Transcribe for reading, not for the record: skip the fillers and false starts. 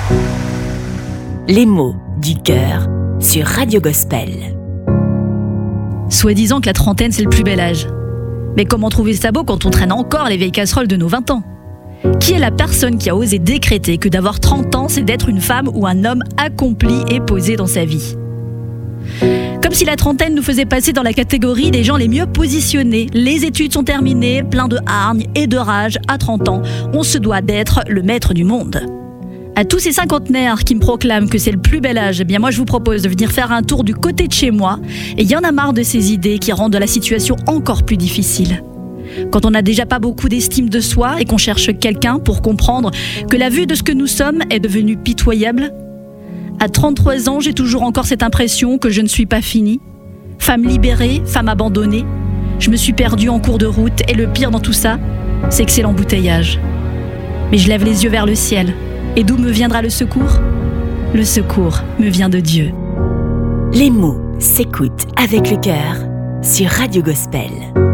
Les mots du cœur sur Radio Gospel. Soi-disant que la trentaine, c'est le plus bel âge. Mais comment trouver ça beau quand on traîne encore les vieilles casseroles de nos 20 ans ? Qui est la personne qui a osé décréter que d'avoir 30 ans, c'est d'être une femme ou un homme accompli et posé dans sa vie ? Comme si la trentaine nous faisait passer dans la catégorie des gens les mieux positionnés. Les études sont terminées, plein de hargne et de rage. À 30 ans, on se doit d'être le maître du monde. À tous ces cinquantenaires qui me proclament que c'est le plus bel âge, eh bien moi je vous propose de venir faire un tour du côté de chez moi. Et il y en a marre de ces idées qui rendent la situation encore plus difficile. Quand on n'a déjà pas beaucoup d'estime de soi et qu'on cherche quelqu'un pour comprendre que la vue de ce que nous sommes est devenue pitoyable. À 33 ans, j'ai toujours encore cette impression que je ne suis pas finie. Femme libérée, femme abandonnée. Je me suis perdue en cours de route et le pire dans tout ça, c'est que c'est l'embouteillage. Mais je lève les yeux vers le ciel. Et d'où me viendra le secours ? Le secours me vient de Dieu. Les mots s'écoutent avec le cœur sur Radio Gospel.